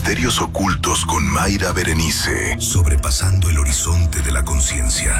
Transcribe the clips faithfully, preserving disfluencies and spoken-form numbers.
Misterios ocultos con Mayra Berenice. Sobrepasando el horizonte de la conciencia.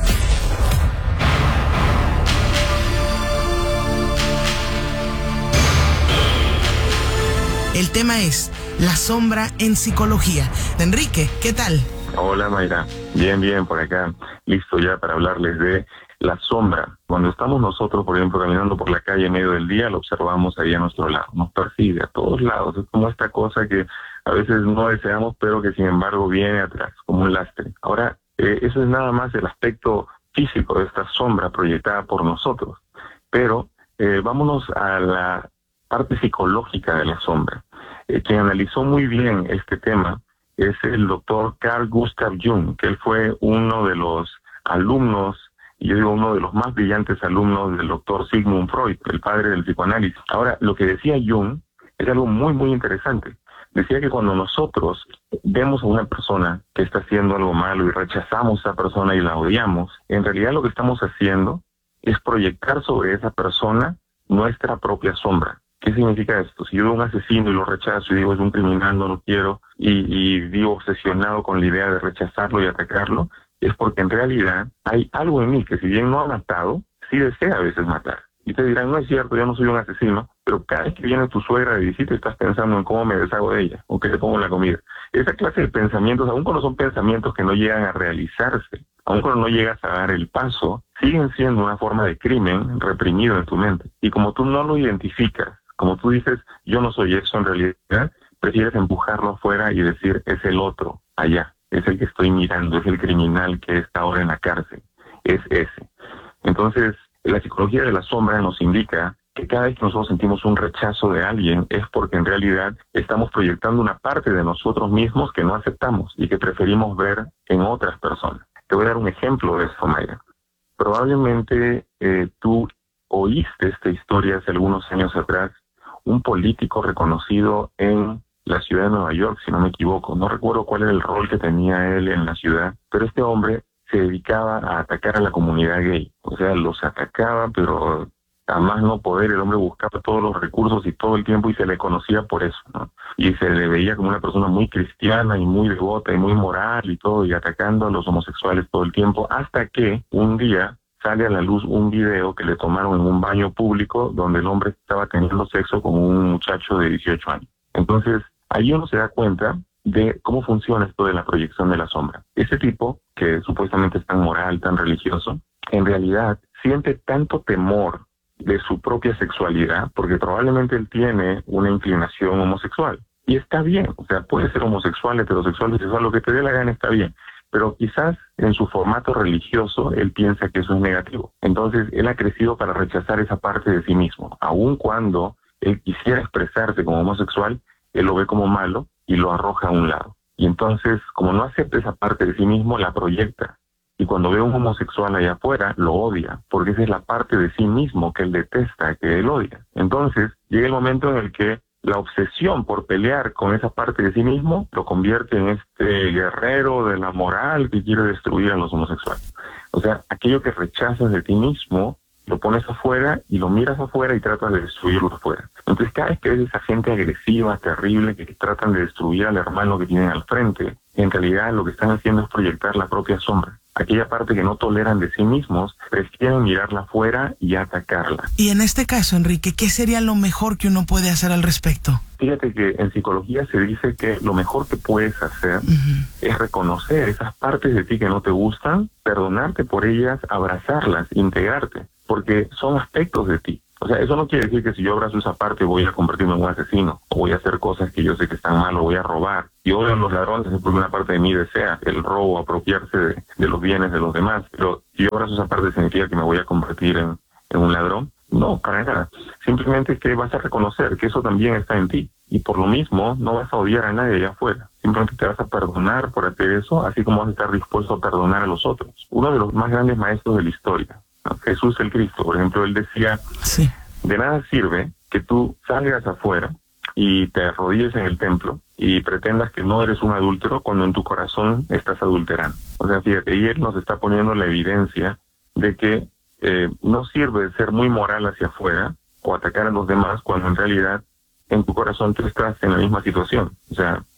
El tema es la sombra en psicología. Enrique, ¿qué tal? Hola Mayra, bien, bien, por acá, listo ya para hablarles de la sombra. Cuando estamos nosotros, por ejemplo, caminando por la calle en medio del día, lo observamos ahí a nuestro lado, nos persigue a todos lados, es como esta cosa que a veces no deseamos, pero que sin embargo viene atrás, como un lastre. Ahora, eh, eso es nada más el aspecto físico de esta sombra proyectada por nosotros, pero eh, vámonos a la parte psicológica de la sombra. Eh, quien analizó muy bien este tema es el doctor Carl Gustav Jung, que él fue uno de los alumnos, y yo digo uno de los más brillantes alumnos del doctor Sigmund Freud, el padre del psicoanálisis. Ahora, lo que decía Jung es algo muy, muy interesante. Decía que cuando nosotros vemos a una persona que está haciendo algo malo y rechazamos a esa persona y la odiamos, en realidad lo que estamos haciendo es proyectar sobre esa persona nuestra propia sombra. ¿Qué significa esto? Si yo veo un asesino y lo rechazo y digo es un criminal, no lo quiero, y, y vivo obsesionado con la idea de rechazarlo y atacarlo, es porque en realidad hay algo en mí que si bien no ha matado, sí desea a veces matar. Y te dirán, no es cierto, yo no soy un asesino, pero cada vez que viene tu suegra de visita estás pensando en cómo me deshago de ella, o qué le pongo en la comida. Esa clase de pensamientos, aun cuando son pensamientos que no llegan a realizarse, aun cuando no llegas a dar el paso, siguen siendo una forma de crimen reprimido en tu mente. Y como tú no lo identificas, como tú dices, yo no soy eso en realidad, prefieres empujarlo afuera y decir, es el otro, allá, es el que estoy mirando, es el criminal que está ahora en la cárcel, es ese. Entonces, la psicología de la sombra nos indica que cada vez que nosotros sentimos un rechazo de alguien es porque en realidad estamos proyectando una parte de nosotros mismos que no aceptamos y que preferimos ver en otras personas. Te voy a dar un ejemplo de eso, Mayra. Probablemente eh, tú oíste esta historia hace algunos años atrás, un político reconocido en la ciudad de Nueva York, si no me equivoco. No recuerdo cuál era el rol que tenía él en la ciudad, pero este hombre se dedicaba a atacar a la comunidad gay. O sea, los atacaba, pero a más no poder. El hombre buscaba todos los recursos y todo el tiempo y se le conocía por eso, ¿no? Y se le veía como una persona muy cristiana y muy devota y muy moral y todo, y atacando a los homosexuales todo el tiempo, hasta que un día sale a la luz un video que le tomaron en un baño público donde el hombre estaba teniendo sexo con un muchacho de dieciocho años. Entonces, ahí uno se da cuenta de cómo funciona esto de la proyección de la sombra. Ese tipo, que supuestamente es tan moral, tan religioso, en realidad siente tanto temor de su propia sexualidad, porque probablemente él tiene una inclinación homosexual. Y está bien, o sea, puede ser homosexual, heterosexual, bisexual, lo que te dé la gana está bien. Pero quizás en su formato religioso él piensa que eso es negativo. Entonces él ha crecido para rechazar esa parte de sí mismo. Aun cuando él quisiera expresarse como homosexual, él lo ve como malo y lo arroja a un lado. Y entonces, como no acepta esa parte de sí mismo, la proyecta. Y cuando ve a un homosexual allá afuera, lo odia, porque esa es la parte de sí mismo que él detesta, que él odia. Entonces llega el momento en el que la obsesión por pelear con esa parte de sí mismo lo convierte en este guerrero de la moral que quiere destruir a los homosexuales. O sea, aquello que rechazas de ti mismo, lo pones afuera y lo miras afuera y tratas de destruirlo afuera. Entonces, cada vez que ves esa gente agresiva, terrible, que tratan de destruir al hermano que tienen al frente, en realidad lo que están haciendo es proyectar la propia sombra. Aquella parte que no toleran de sí mismos, prefieren mirarla afuera y atacarla. Y en este caso, Enrique, ¿qué sería lo mejor que uno puede hacer al respecto? Fíjate que en psicología se dice que lo mejor que puedes hacer uh-huh. es reconocer esas partes de ti que no te gustan, perdonarte por ellas, abrazarlas, integrarte, porque son aspectos de ti. O sea, eso no quiere decir que si yo abrazo esa parte voy a convertirme en un asesino, o voy a hacer cosas que yo sé que están mal, o voy a robar. Y odio a los ladrones porque una parte de mí desea el robo, apropiarse de, de los bienes de los demás. Pero si yo abrazo esa parte, ¿significa que me voy a convertir en, en un ladrón? No, para nada. Simplemente es que vas a reconocer que eso también está en ti. Y por lo mismo, no vas a odiar a nadie allá afuera. Simplemente te vas a perdonar por hacer eso, así como vas a estar dispuesto a perdonar a los otros. Uno de los más grandes maestros de la historia, ¿no? Jesús el Cristo, por ejemplo, él decía, sí. de nada sirve que tú salgas afuera y te arrodilles en el templo y pretendas que no eres un adúltero cuando en tu corazón estás adulterando. O sea, fíjate, y él nos está poniendo la evidencia de que eh, no sirve ser muy moral hacia afuera o atacar a los demás cuando en realidad en tu corazón tú estás en la misma situación. O sea,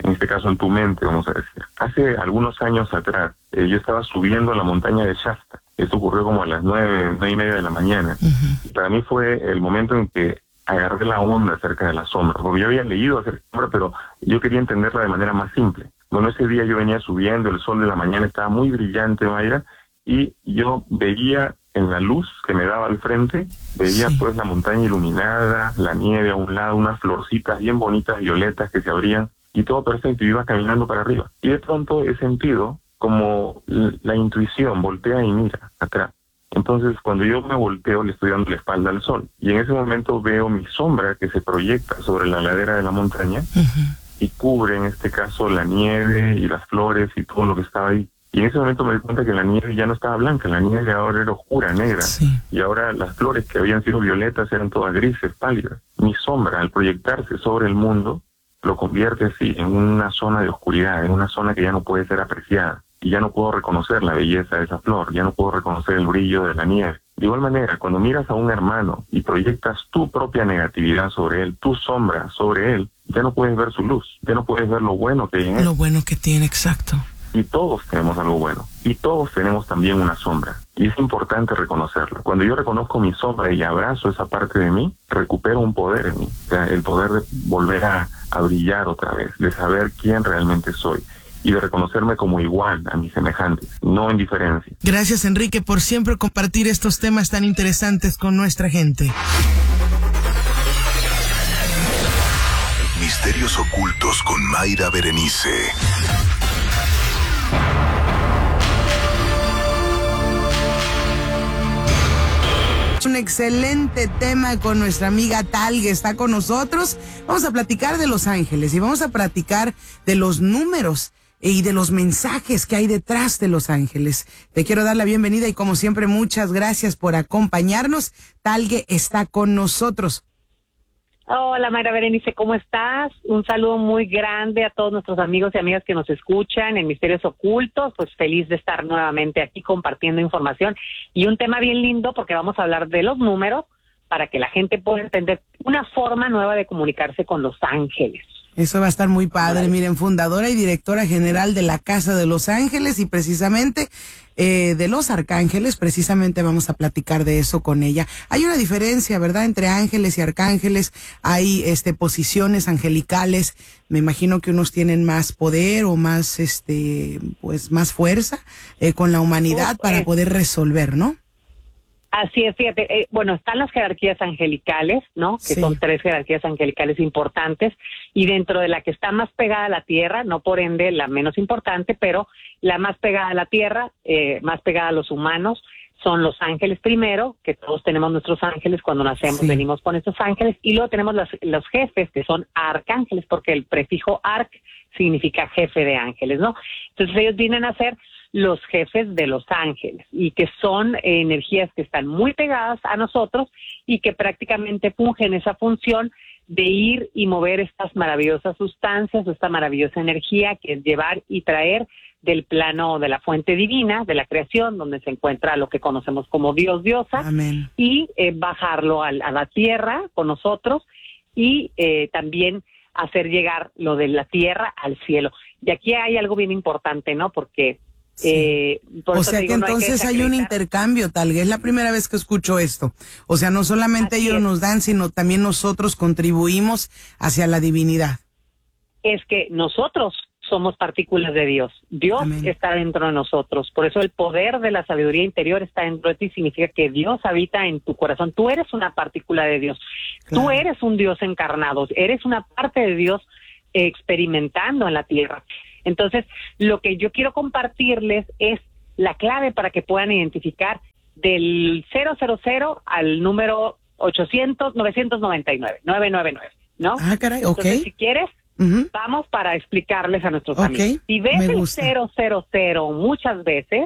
en este caso en tu mente, vamos a decir. Hace algunos años atrás, eh, yo estaba subiendo la montaña de Shasta. Esto ocurrió como a las nueve, nueve y media de la mañana. Uh-huh. Para mí fue el momento en que agarré la onda acerca de la sombra, porque yo había leído acerca de la sombra, pero yo quería entenderla de manera más simple. Bueno, ese día yo venía subiendo, el sol de la mañana estaba muy brillante, Mayra, y yo veía en la luz que me daba al frente, veía sí. pues la montaña iluminada, la nieve a un lado, unas florcitas bien bonitas, violetas que se abrían, y todo perfecto, y iba caminando para arriba. Y de pronto he sentido como la intuición, voltea y mira atrás. Entonces, cuando yo me volteo, le estoy dando la espalda al sol. Y en ese momento veo mi sombra que se proyecta sobre la ladera de la montaña uh-huh. y cubre, en este caso, la nieve y las flores y todo lo que estaba ahí. Y en ese momento me di cuenta que la nieve ya no estaba blanca, la nieve ahora era oscura, negra. Sí. Y ahora las flores que habían sido violetas eran todas grises, pálidas. Mi sombra, al proyectarse sobre el mundo, lo convierte así en una zona de oscuridad, en una zona que ya no puede ser apreciada. Y ya no puedo reconocer la belleza de esa flor, ya no puedo reconocer el brillo de la nieve. De igual manera, cuando miras a un hermano y proyectas tu propia negatividad sobre él, tu sombra sobre él, ya no puedes ver su luz, ya no puedes ver lo bueno que hay en él. Lo bueno que tiene, exacto. Y todos tenemos algo bueno, y todos tenemos también una sombra, y es importante reconocerlo. Cuando yo reconozco mi sombra y abrazo esa parte de mí, recupero un poder en mí, o sea, el poder de volver a, a brillar otra vez, de saber quién realmente soy, y de reconocerme como igual a mis semejantes, no en diferencia. Gracias, Enrique, por siempre compartir estos temas tan interesantes con nuestra gente. Misterios ocultos con Mayra Berenice. Un excelente tema con nuestra amiga Tal, que está con nosotros. Vamos a platicar de los ángeles y vamos a platicar de los números y de los mensajes que hay detrás de los ángeles. Te quiero dar la bienvenida y como siempre muchas gracias por acompañarnos. Talgue está con nosotros. Hola Mayra Berenice, ¿cómo estás? Un saludo muy grande a todos nuestros amigos y amigas que nos escuchan en Misterios Ocultos. Pues feliz de estar nuevamente aquí compartiendo información y un tema bien lindo porque vamos a hablar de los números para que la gente pueda entender una forma nueva de comunicarse con los ángeles. Eso va a estar muy padre. Miren, fundadora y directora general de la Casa de los Ángeles y precisamente eh, de los arcángeles, precisamente vamos a platicar de eso con ella. Hay una diferencia, ¿verdad?, entre ángeles y arcángeles. Hay este posiciones angelicales. Me imagino que unos tienen más poder o más, este, pues más fuerza eh, con la humanidad para eh. poder resolver, ¿no? Así es, fíjate, eh, bueno, están las jerarquías angelicales, ¿no? Que sí. Son tres jerarquías angelicales importantes, y dentro de la que está más pegada a la tierra, no por ende la menos importante, pero la más pegada a la tierra, eh, más pegada a los humanos, son los ángeles primero, que todos tenemos nuestros ángeles, cuando nacemos sí. venimos con estos ángeles, y luego tenemos los, los jefes, que son arcángeles, porque el prefijo arc significa jefe de ángeles, ¿no? Entonces ellos vienen a ser los jefes de los ángeles, y que son eh, energías que están muy pegadas a nosotros y que prácticamente fungen esa función de ir y mover estas maravillosas sustancias, esta maravillosa energía que es llevar y traer del plano de la fuente divina, de la creación, donde se encuentra lo que conocemos como Dios, diosa, Amén. y eh, bajarlo a, a la tierra con nosotros, y eh, también hacer llegar lo de la tierra al cielo. Y aquí hay algo bien importante, ¿no? Porque Sí. Eh, por o sea digo, que entonces no hay, hay un intercambio, tal vez es la primera vez que escucho esto. O sea, no solamente Así ellos es. nos dan, sino también nosotros contribuimos hacia la divinidad. Es que nosotros somos partículas de Dios. Dios Amén. Está dentro de nosotros. Por eso el poder de la sabiduría interior está dentro de ti. Significa que Dios habita en tu corazón. Tú eres una partícula de Dios. Claro. Tú eres un Dios encarnado. Eres una parte de Dios eh, experimentando en la tierra. Entonces, lo que yo quiero compartirles es la clave para que puedan identificar del cero cero cero al número ochocientos, novecientos noventa y nueve, novecientos noventa y nueve, ¿no? Ah, caray, ok. Entonces, si quieres, uh-huh. vamos para explicarles a nuestros okay. amigos. Si ves el cero cero cero muchas veces,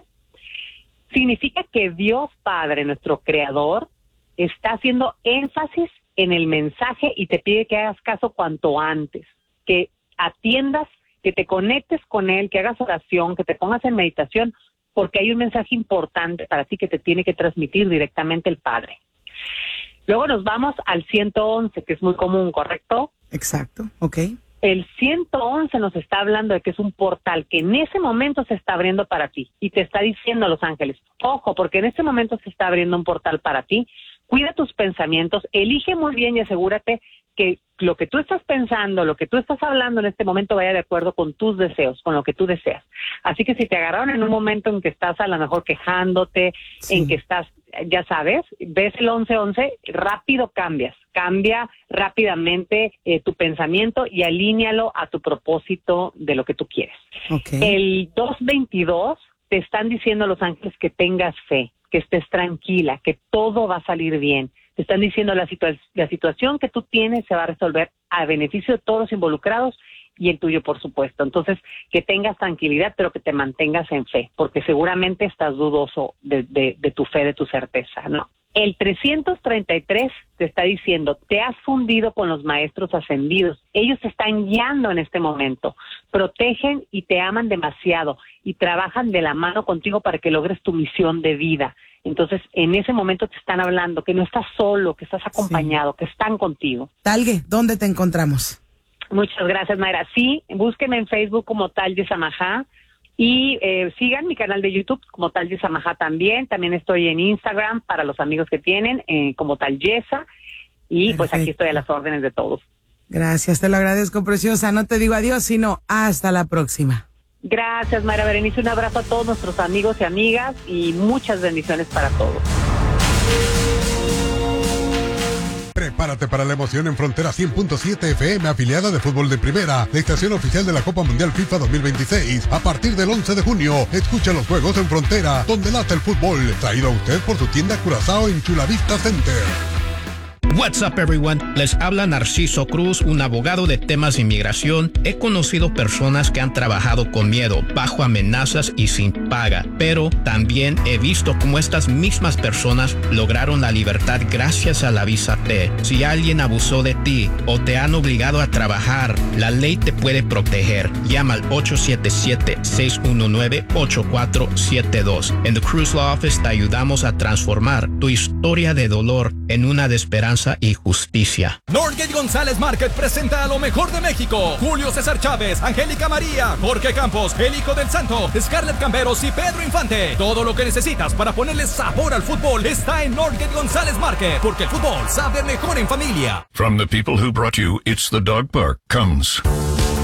significa que Dios Padre, nuestro Creador, está haciendo énfasis en el mensaje y te pide que hagas caso cuanto antes, que atiendas, que te conectes con Él, que hagas oración, que te pongas en meditación, porque hay un mensaje importante para ti que te tiene que transmitir directamente el Padre. Luego nos vamos al ciento once, que es muy común, ¿correcto? Exacto, ok. El ciento once nos está hablando de que es un portal que en ese momento se está abriendo para ti y te está diciendo a los ángeles, ojo, porque en este momento se está abriendo un portal para ti, cuida tus pensamientos, elige muy bien y asegúrate que lo que tú estás pensando, lo que tú estás hablando en este momento vaya de acuerdo con tus deseos, con lo que tú deseas. Así que si te agarraron en un momento en que estás a lo mejor quejándote, sí. en que estás, ya sabes, ves el once once, rápido cambias, cambia rápidamente eh, tu pensamiento y alíñalo a tu propósito de lo que tú quieres. Okay. El dos veintidós te están diciendo los ángeles que tengas fe, que estés tranquila, que todo va a salir bien. Te están diciendo la, situa- la situación que tú tienes se va a resolver a beneficio de todos los involucrados y el tuyo, por supuesto. Entonces, que tengas tranquilidad, pero que te mantengas en fe, porque seguramente estás dudoso de, de, de tu fe, de tu certeza, ¿no? El trescientos treinta y tres te está diciendo, te has fundido con los maestros ascendidos. Ellos te están guiando en este momento. Protegen y te aman demasiado y trabajan de la mano contigo para que logres tu misión de vida. Entonces, en ese momento te están hablando que no estás solo, que estás acompañado, sí. que están contigo. Talgue, ¿dónde te encontramos? Muchas gracias, Mayra. Sí, búsquenme en Facebook como Talgue Samajá y eh, sigan mi canal de YouTube como Talgue Samajá también. También estoy en Instagram para los amigos que tienen eh, como Talyesa y Perfecto. Pues aquí estoy a las órdenes de todos. Gracias, te lo agradezco, preciosa. No te digo adiós, sino hasta la próxima. Gracias, Mayra Berenice. Un abrazo a todos nuestros amigos y amigas y muchas bendiciones para todos. Prepárate para la emoción en Frontera cien punto siete F M, afiliada de Fútbol de Primera, la estación oficial de la Copa Mundial FIFA dos mil veintiséis. A partir del once de junio, escucha los juegos en Frontera, donde late el fútbol. Traído a usted por su tienda Curazao en Chula Vista Center. What's up, everyone? Les habla Narciso Cruz, un abogado de temas de inmigración. He conocido personas que han trabajado con miedo, bajo amenazas y sin paga, pero también he visto cómo estas mismas personas lograron la libertad gracias a la visa T. Si alguien abusó de ti o te han obligado a trabajar, la ley te puede proteger. Llama al ocho siete siete, seis uno nueve, ocho cuatro siete dos. En The Cruz Law Office te ayudamos a transformar tu historia de dolor en una de esperanza y justicia. Northgate González Market presenta a lo mejor de México. Julio César Chávez, Angélica María, Jorge Campos, El Hijo del Santo, Scarlett Camberos y Pedro Infante. Todo lo que necesitas para ponerle sabor al fútbol está en Northgate González Market, porque el fútbol sabe mejor en familia. From the people who brought you It's the Dog Park comes